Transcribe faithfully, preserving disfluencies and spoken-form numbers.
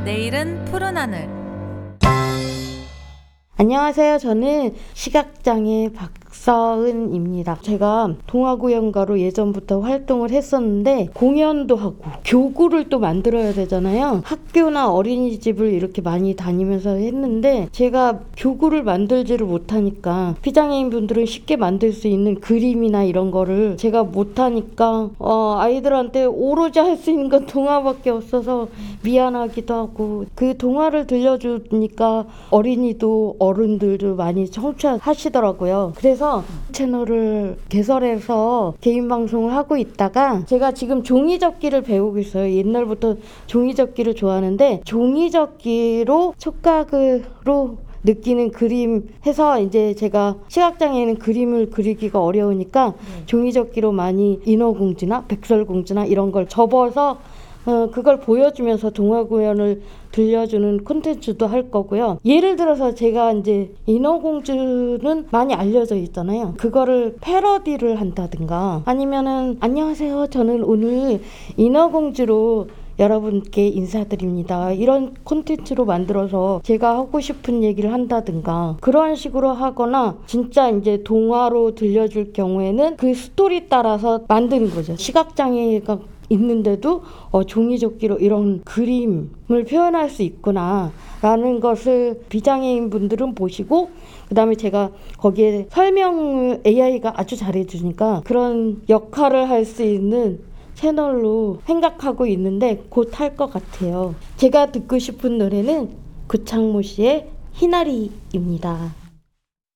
내일은 푸른 하늘. 안녕하세요. 저는 시각장애 박서은입니다. 제가 동화구연가로 예전부터 활동을 했었는데 공연도 하고 교구를 또 만들어야 되잖아요. 학교나 어린이집을 이렇게 많이 다니면서 했는데 제가 교구를 만들지를 못하니까 비장애인 분들은 쉽게 만들 수 있는 그림이나 이런 거를 제가 못하니까 어, 아이들한테 오로지 할 수 있는 건 동화밖에 없어서 미안하기도 하고, 그 동화를 들려주니까 어린이도 어른들도 많이 청취하시더라고요. 그래서 채널을 개설해서 개인 방송을 하고 있다가 제가 지금 종이접기를 배우고 있어요. 옛날부터 종이접기를 좋아하는데 종이접기로 촉각으로 느끼는 그림 해서 이제 제가 시각장애인은 그림을 그리기가 어려우니까 네. 종이접기로 많이 인어공주나 백설공주나 이런 걸 접어서 어, 그걸 보여주면서 동화구연을 들려주는 콘텐츠도 할 거고요. 예를 들어서 제가 이제 인어공주는 많이 알려져 있잖아요. 그거를 패러디를 한다든가 아니면은 안녕하세요. 저는 오늘 인어공주로 여러분께 인사드립니다. 이런 콘텐츠로 만들어서 제가 하고 싶은 얘기를 한다든가 그런 식으로 하거나, 진짜 이제 동화로 들려줄 경우에는 그 스토리 따라서 만드는 거죠. 시각장애가 있는데도 어, 종이접기로 이런 그림을 표현할 수 있구나 라는 것을 비장애인 분들은 보시고, 그 다음에 제가 거기에 설명을 에이아이가 아주 잘해주니까 그런 역할을 할 수 있는 채널로 생각하고 있는데 곧 할 것 같아요. 제가 듣고 싶은 노래는 구창모 씨의 희나리입니다.